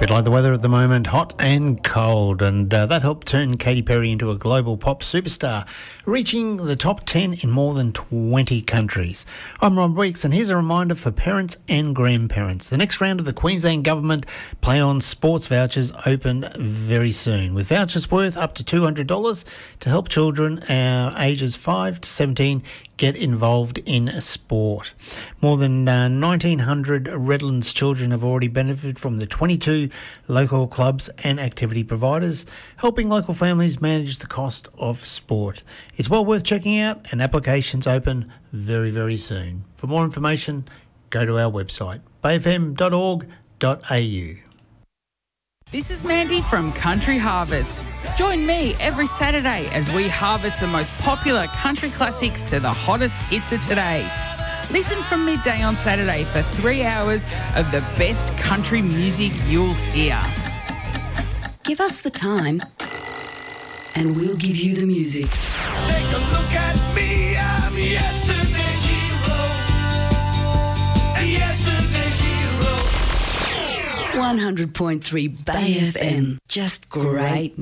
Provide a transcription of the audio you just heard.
Bit like the weather at the moment, hot and cold, and that helped turn Katy Perry into a global pop superstar, reaching the top 10 in more than 20 countries. I'm Rob Weeks, and here's a reminder for parents and grandparents. The next round of the Queensland Government Play On sports vouchers open very soon, with vouchers worth up to $200 to help children ages 5 to 17 get involved in sport. More than 1,900 Redlands children have already benefited from the 22 local clubs and activity providers, helping local families manage the cost of sport. It's well worth checking out, and applications open very, very soon. For more information, go to our website, bayfm.org.au. This is Mandy from Country Harvest. Join me every Saturday as we harvest the most popular country classics to the hottest hits of today. Listen from midday on Saturday for 3 hours of the best country music you'll hear. Give us the time and we'll give you the music. Take a look at me, I'm yesterday's hero. Yesterday's hero. 100.3 Bay FM. Just great